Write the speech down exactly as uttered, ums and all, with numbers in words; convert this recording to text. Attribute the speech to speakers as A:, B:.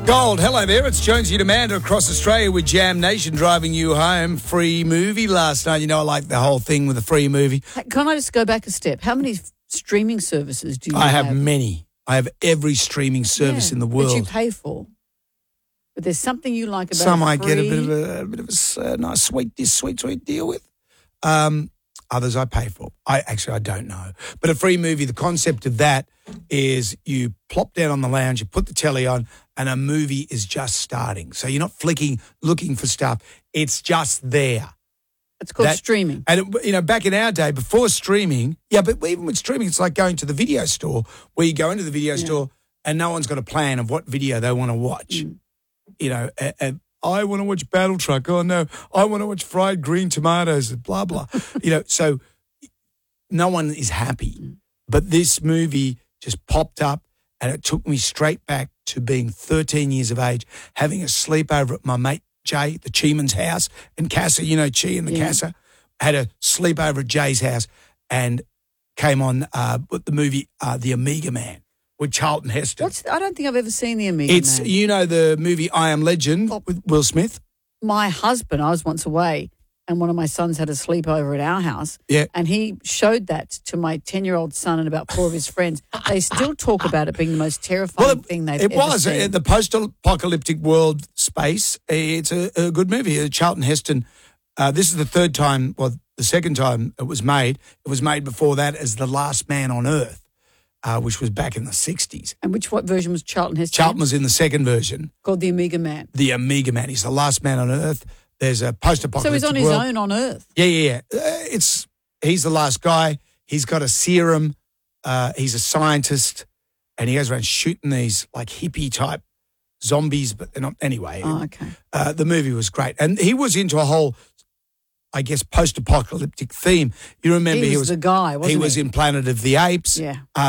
A: Gold, hello there. It's Jonesy and Amanda across Australia with Jam Nation driving you home. Free movie last night. You know, I like the whole thing with the free movie.
B: Can I just go back a step? How many streaming services do you
A: I
B: have?
A: have many. I have every streaming service
B: Yeah,
A: in the world.
B: that you pay for. But there's something you like about
A: Some
B: free.
A: I get a bit of a, a bit of a s- uh, nice sweet, this sweet, sweet deal with. Um, others I pay for. I actually I don't know. But a free movie, the concept of that is you plop down on the lounge, you put the telly on, and a movie is just starting. So you're not flicking, looking for stuff. It's just there.
B: It's called
A: That-
B: streaming.
A: And, it, you know, back in our day, before streaming, yeah, but even with streaming, it's like going to the video store where you go into the video
B: Yeah.
A: store and no one's got a plan of what video they want to watch.
B: Mm.
A: You know, and, and I want to watch Battle Truck. Oh, no, I want to watch Fried Green Tomatoes, blah, blah. You know, so no one is happy.
B: Mm.
A: But this movie just popped up and it took me straight back to being thirteen years of age, having a sleepover at my mate Jay, the Cheeman's house in Casa, you know, Chi and the
B: Yeah.
A: Casa. Had a sleepover at Jay's house and came on uh, with the movie uh, The Amiga Man with Charlton Heston.
B: What's I don't think I've ever seen the Amiga
A: It's,
B: Man.
A: you know, the movie I Am Legend with Will Smith?
B: My husband, I was once away, and one of my sons had a sleepover at our house.
A: Yeah.
B: And he showed that to my ten-year-old son and about four of his friends. They still talk about it being the most terrifying
A: Well, it,
B: thing they've
A: it
B: ever
A: was.
B: seen.
A: Uh, the post-apocalyptic world space, it's a, a good movie. Uh, Charlton Heston, uh, this is the third time, well, the second time it was made. It was made before that as The Last Man on Earth, uh, which was back in the sixties.
B: And which what version was Charlton Heston?
A: Charlton was in the second version,
B: Called the Amiga Man.
A: The Amiga Man. He's the last man on Earth. There's a post-apocalyptic
B: So he's on his
A: world.
B: own on Earth.
A: Yeah, yeah, yeah. Uh, it's he's the last guy. He's got a serum. Uh, he's a scientist, and he goes around shooting these like hippie type zombies, but they're not. Anyway,
B: Oh, okay.
A: uh, the movie was great, and he was into a whole, I guess, post-apocalyptic theme. You remember
B: He
A: he
B: was
A: was
B: the guy, wasn't
A: he
B: he?
A: was in Planet of the Apes.
B: Yeah.
A: Uh,